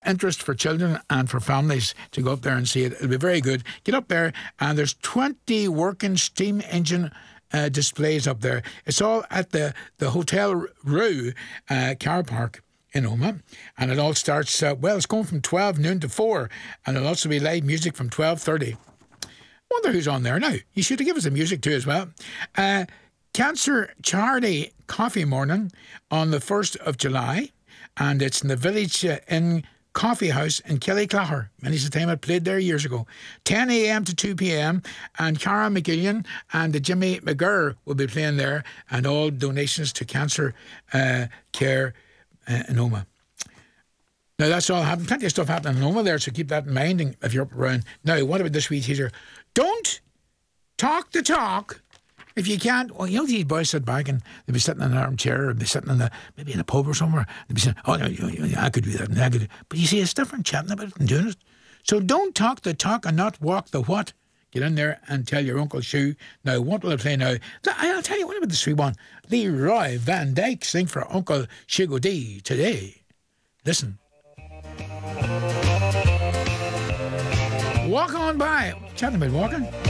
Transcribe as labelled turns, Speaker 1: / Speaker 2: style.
Speaker 1: interest for children and for families to go up there and see it. It'll be very good. Get up there, and there's 20 working steam engine displays up there. It's all at the Hotel Rue car park in Omagh, and it all starts, it's going from 12 noon to 4, and there'll also be live music from 12:30. I wonder who's on there now. You should give us the music too as well. Cancer Charity Coffee Morning on the 1st of July, and it's in the Village Inn Coffee House in Killyclogher. Many's the time I played there years ago. 10 a.m. to 2 p.m. and Cara McGillian and Jimmy McGurr will be playing there, and all donations to cancer care in Omagh. Now that's all happening. Plenty of stuff happening in Omagh there, so keep that in mind if you're up around. Now, what about this wee teaser? Don't talk the talk. If you can't, well, these boys sit back and they'll be sitting in an armchair, or they'll be sitting maybe in a pub or somewhere. They'll be saying, "Oh no, I could do that, and I could." But you see, it's different chatting about it and doing it. So don't talk the talk and not walk the what. Get in there and tell your Uncle Shu. Now, what will I play now? I'll tell you what about the sweet one. Leroy Van Dyke sing for Uncle Shigo D today. Listen. Walk on by. Chatting about walking.